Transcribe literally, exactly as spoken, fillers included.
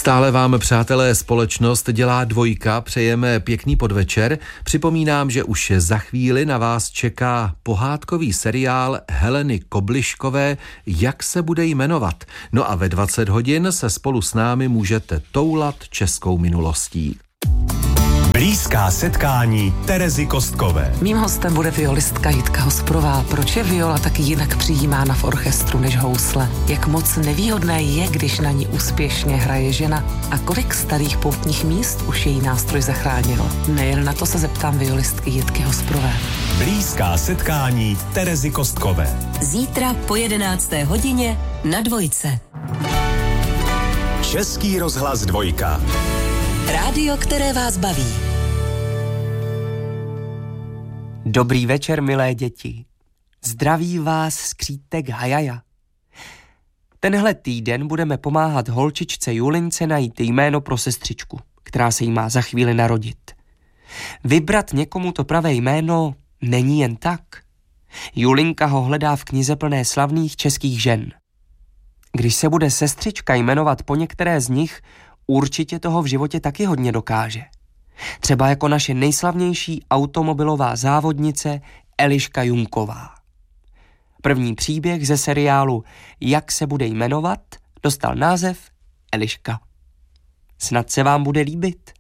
Stále vám, přátelé, společnost dělá dvojka, přejeme pěkný podvečer. Připomínám, že už za chvíli na vás čeká pohádkový seriál Heleny Kobliškové, Jak se bude jmenovat. No a ve dvacet hodin se spolu s námi můžete toulat českou minulostí. Blízká setkání Terezy Kostkové. Mým hostem bude violistka Jitka Hosprová. Proč je viola tak jinak přijímána v orchestru než housle? Jak moc nevýhodné je, když na ní úspěšně hraje žena? A kolik starých poutních míst už její nástroj zachránil? Nejen na to se zeptám violistky Jitky Hosprové. Blízká setkání Terezy Kostkové. Zítra po jedenácté hodině na Dvojce. Český rozhlas Dvojka. Rádio, které vás baví. Dobrý večer, milé děti. Zdraví vás skřítek Hajaja. Tenhle týden budeme pomáhat holčičce Julince najít jméno pro sestřičku, která se jí má za chvíli narodit. Vybrat někomu to pravé jméno není jen tak. Julinka ho hledá v knize plné slavných českých žen. Když se bude sestřička jmenovat po některé z nich, určitě toho v životě taky hodně dokáže. Třeba jako naše nejslavnější automobilová závodnice Eliška Junková. První příběh ze seriálu Jak se bude jmenovat dostal název Eliška. Snad se vám bude líbit.